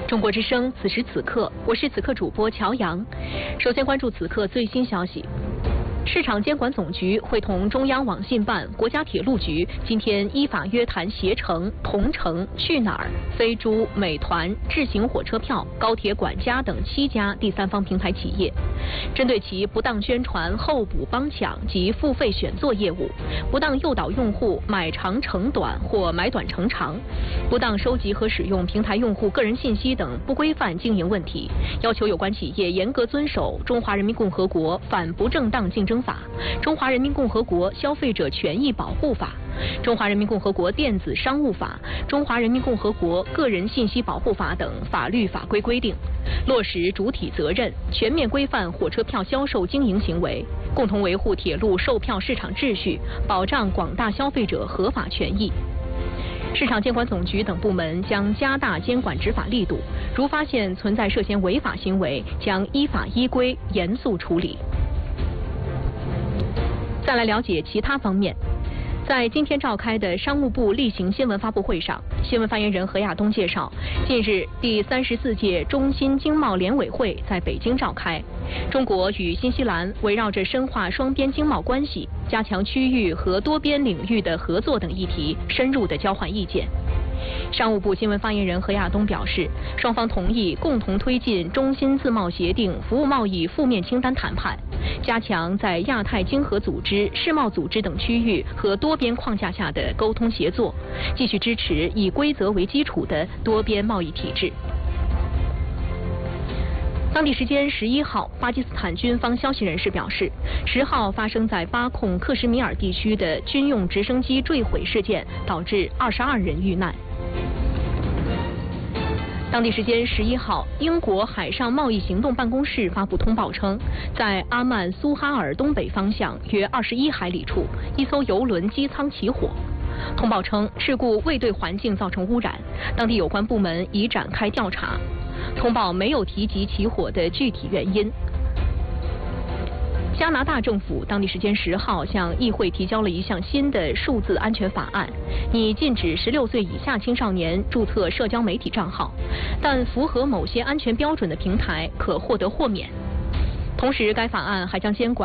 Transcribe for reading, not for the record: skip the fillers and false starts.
中国之声，此时此刻，我是此刻主播乔阳。首先关注此刻最新消息。市场监管总局会同中央网信办、国家铁路局今天依法约谈携程、同程、去哪儿、飞猪、美团、智行火车票、高铁管家等7家第三方平台企业，针对其不当宣传候补帮抢及付费选座业务，不当诱导用户买长乘短或买短乘长，不当收集和使用平台用户个人信息等不规范经营问题，要求有关企业严格遵守《中华人民共和国反不正当竞争法》、《中华人民共和国消费者权益保护法》、《中华人民共和国电子商务法》、《中华人民共和国个人信息保护法》等法律法规规定，落实主体责任，全面规范火车票销售经营行为，共同维护铁路售票市场秩序，保障广大消费者合法权益。市场监管总局等部门将加大监管执法力度，如发现存在涉嫌违法行为，将依法依规严肃处理。再来了解其他方面。在今天召开的商务部例行新闻发布会上，新闻发言人何亚东介绍，近日第34届中新经贸联委会在北京召开，中国与新西兰围绕着深化双边经贸关系、加强区域和多边领域的合作等议题深入地交换意见。商务部新闻发言人何亚东表示，双方同意共同推进中新自贸协定服务贸易负面清单谈判，加强在亚太经合组织、世贸组织等区域和多边框架下的沟通协作，继续支持以规则为基础的多边贸易体制。当地时间11号，巴基斯坦军方消息人士表示，10号发生在巴控克什米尔地区的军用直升机坠毁事件，导致22人遇难。当地时间11号，英国海上贸易行动办公室发布通报称，在阿曼苏哈尔东北方向约21海里处，一艘油轮机舱起火。通报称，事故未对环境造成污染，当地有关部门已展开调查。通报没有提及起火的具体原因。加拿大政府当地时间10号向议会提交了一项新的数字安全法案，拟禁止16岁以下青少年注册社交媒体账号，但符合某些安全标准的平台可获得豁免。同时，该法案还将监管